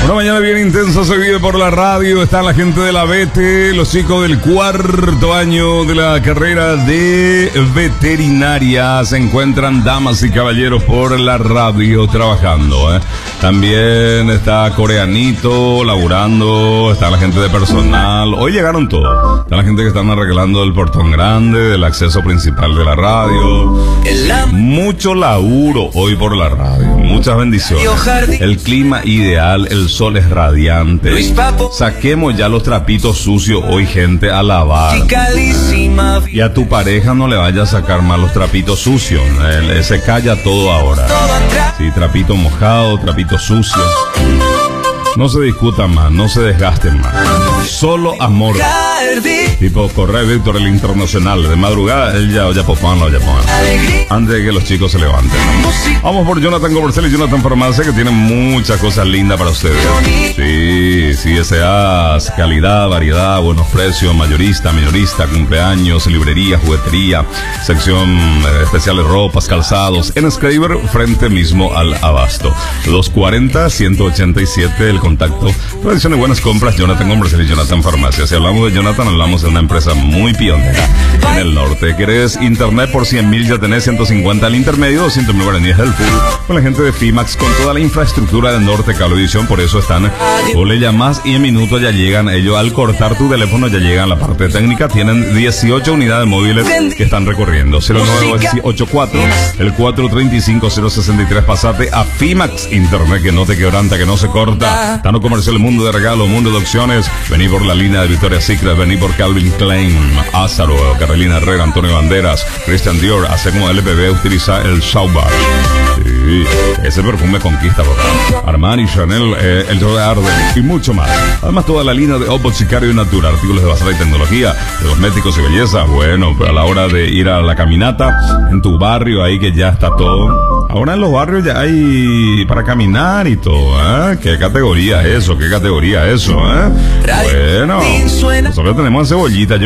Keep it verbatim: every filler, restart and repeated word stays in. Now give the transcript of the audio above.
Una mañana bien intensa se vive por la radio. Están la gente de la B T, los chicos del cuarto año de la carrera de veterinaria. Se encuentran damas y caballeros por la radio trabajando, ¿eh? También está Coreanito laburando. Está la gente de personal. Hoy llegaron todos. Está la gente que están arreglando el portón grande del acceso principal de la radio. Mucho laburo hoy por la radio. Muchas bendiciones. El clima ideal, el sol es radiante. Saquemos ya los trapitos sucios hoy, gente, a lavar. Y a tu pareja no le vayas a sacar más los trapitos sucios. Eh, se calla todo ahora. Sí, trapito mojado, trapito sucio. No se discutan más, no se desgasten más. Solo amor. Tipo Correa Víctor, el internacional. De madrugada, él ya, ya popán, ya popán. Antes de que los chicos se levanten. Vamos por Jonathan Comercial y Jonathan Farmacia, que tienen muchas cosas lindas para ustedes. Sí, sí, deseas calidad, variedad, buenos precios, mayorista, minorista, cumpleaños, librería, juguetería, sección eh, especial de ropas, calzados. En Scriber, frente mismo al Abasto. dos cuarenta, ciento ochenta y siete, el contacto. Tradición de buenas compras, Jonathan Comercial y Jonathan Farmacia. Si hablamos de Jonathan, hablamos de una empresa muy pionera en el norte. ¿Querés internet por cien mil? Ya tenés ciento cincuenta al intermedio, doscientos mil guaraníes del full. Con la gente de Fimax, con toda la infraestructura del norte, Cablevisión. Por eso están, o le llamás y en minutos ya llegan. Ellos al cortar tu teléfono ya llegan a la parte técnica. Tienen dieciocho unidades móviles que están recorriendo. cero nueve ocho cuatro, el cuatro tres cinco, cero seis tres. Pasate a Fimax Internet, que no te quebranta, que no se corta. Tano Comercial, mundo de regalo, mundo de opciones. Vení por la línea de Victoria Secret, vení por Calvin Klein, Ázaro, Carolina Herrera, Antonio Banderas, Christian Dior. Hace como L P B, utiliza el Sauber. Sí, ese perfume conquista, ¿verdad? Armani, Chanel, eh, el Joe Arden y mucho más. Además, toda la línea de Oppo, Sicario y Natura, artículos de bazar y tecnología, de cosméticos y belleza. Bueno, pero a la hora de ir a la caminata, en tu barrio, ahí que ya está todo. Ahora en los barrios ya hay para caminar y todo, ¿eh? ¿Qué categoría es eso? ¿Qué categoría es eso, eh? Bueno, nosotros tenemos cebollita.